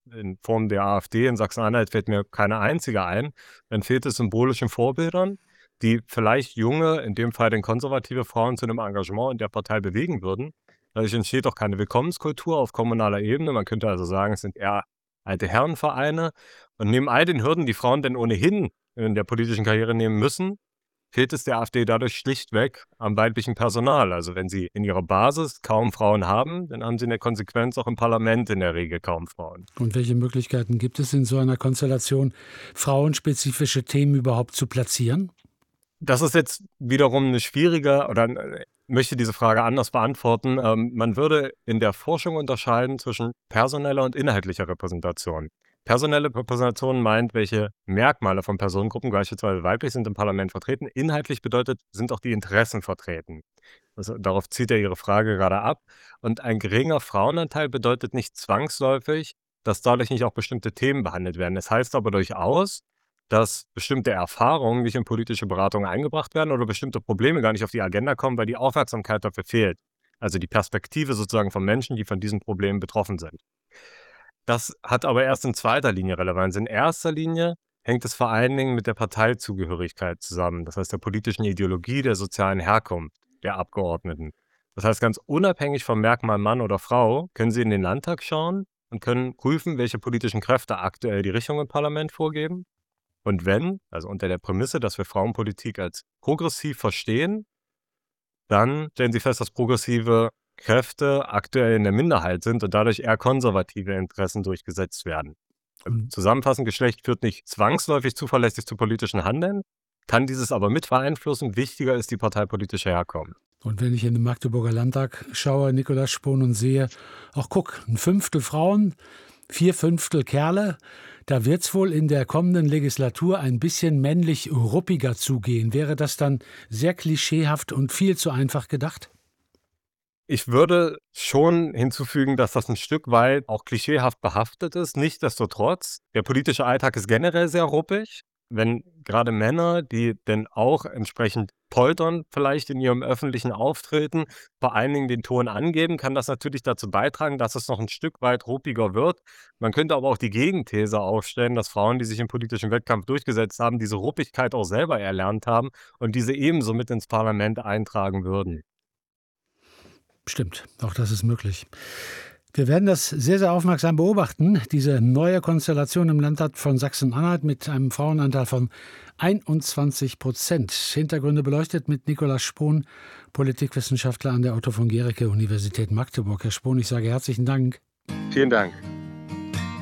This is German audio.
in Form der AfD in Sachsen-Anhalt fällt mir keine einzige ein, dann fehlt es symbolischen Vorbildern, die vielleicht junge, in dem Fall denn konservative Frauen zu einem Engagement in der Partei bewegen würden. Dadurch entsteht auch keine Willkommenskultur auf kommunaler Ebene. Man könnte also sagen, es sind eher alte Herrenvereine. Und neben all den Hürden, die Frauen denn ohnehin in der politischen Karriere nehmen müssen, fehlt es der AfD dadurch schlichtweg am weiblichen Personal. Also wenn sie in ihrer Basis kaum Frauen haben, dann haben sie in der Konsequenz auch im Parlament in der Regel kaum Frauen. Und welche Möglichkeiten gibt es in so einer Konstellation, frauenspezifische Themen überhaupt zu platzieren? Das ist jetzt wiederum eine schwierige oder möchte diese Frage anders beantworten. Man würde in der Forschung unterscheiden zwischen personeller und inhaltlicher Repräsentation. Personelle Repräsentation meint, welche Merkmale von Personengruppen, beispielsweise weiblich, sind im Parlament vertreten. Inhaltlich bedeutet, sind auch die Interessen vertreten. Also, darauf zielt ja Ihre Frage gerade ab. Und ein geringer Frauenanteil bedeutet nicht zwangsläufig, dass dadurch nicht auch bestimmte Themen behandelt werden. Es heißt aber durchaus, dass bestimmte Erfahrungen nicht in politische Beratung eingebracht werden oder bestimmte Probleme gar nicht auf die Agenda kommen, weil die Aufmerksamkeit dafür fehlt. Also die Perspektive sozusagen von Menschen, die von diesen Problemen betroffen sind. Das hat aber erst in zweiter Linie Relevanz. In erster Linie hängt es vor allen Dingen mit der Parteizugehörigkeit zusammen, das heißt der politischen Ideologie, der sozialen Herkunft der Abgeordneten. Das heißt, ganz unabhängig vom Merkmal Mann oder Frau können sie in den Landtag schauen und können prüfen, welche politischen Kräfte aktuell die Richtung im Parlament vorgeben. Und wenn, also unter der Prämisse, dass wir Frauenpolitik als progressiv verstehen, dann stellen sie fest, dass progressive Kräfte aktuell in der Minderheit sind und dadurch eher konservative Interessen durchgesetzt werden. Und Zusammenfassend, Geschlecht führt nicht zwangsläufig zuverlässig zu politischen Handeln, kann dieses aber mit beeinflussen. Wichtiger ist die parteipolitische Herkunft. Und wenn ich in den Magdeburger Landtag schaue, Nikolaus Spohn, und sehe, ach guck, 1/5 Frauen, 4/5 Kerle, da wird es wohl in der kommenden Legislatur ein bisschen männlich ruppiger zugehen. Wäre das dann sehr klischeehaft und viel zu einfach gedacht? Ich würde schon hinzufügen, dass das ein Stück weit auch klischeehaft behaftet ist. Nichtsdestotrotz, der politische Alltag ist generell sehr ruppig. Wenn gerade Männer, die denn auch entsprechend poltern vielleicht in ihrem öffentlichen Auftreten, vor allen Dingen den Ton angeben, kann das natürlich dazu beitragen, dass es noch ein Stück weit ruppiger wird. Man könnte aber auch die Gegenthese aufstellen, dass Frauen, die sich im politischen Wettkampf durchgesetzt haben, diese Ruppigkeit auch selber erlernt haben und diese ebenso mit ins Parlament eintragen würden. Stimmt, auch das ist möglich. Wir werden das sehr, sehr aufmerksam beobachten, diese neue Konstellation im Landtag von Sachsen-Anhalt mit einem Frauenanteil von 21%. Hintergründe beleuchtet mit Nikolaus Spohn, Politikwissenschaftler an der Otto von Guericke Universität Magdeburg. Herr Spohn, ich sage herzlichen Dank. Vielen Dank.